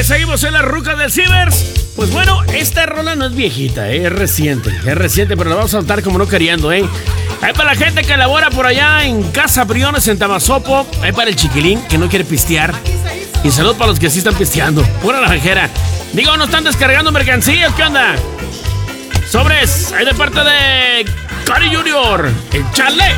seguimos en la ruca del Cibers. Pues bueno, esta rola no es viejita, es reciente, pero la vamos a saltar como no queriendo, Hay para la gente que labora por allá en Casa Briones, en Tamazopo. Hay para el chiquilín que no quiere pistear. Y salud para los que sí están pisteando. Pura naranjera. Digo, ¿no están descargando mercancías? ¿Qué onda? Sobres, hay de parte de Cari Junior, el chale.